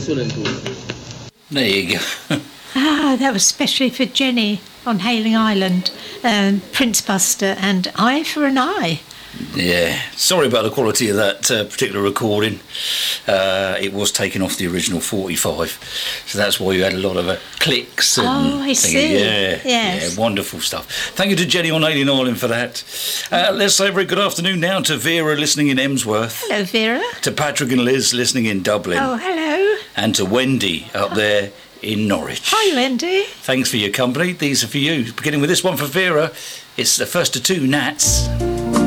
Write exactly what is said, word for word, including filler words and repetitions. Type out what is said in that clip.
one then, Paul? There you go. Ah, that was especially for Jenny on Hailing Island, um, Prince Buster and Eye for an Eye. Yeah, sorry about the quality of that uh, particular recording. Uh, it was taken off the original forty-five, so that's why you had a lot of uh, clicks and Oh, I thingy. see. Yeah, Yes. yeah, wonderful stuff. Thank you to Jenny on Hailing Island for that. Uh, let's say a very good afternoon now to Vera listening in Emsworth, Hello, Vera. to Patrick and Liz listening in Dublin, Oh, hello. and to Wendy up there in Norwich. Hi, Wendy. Thanks for your company. These are for you. Beginning with this one for Vera. It's the first of two, Nats.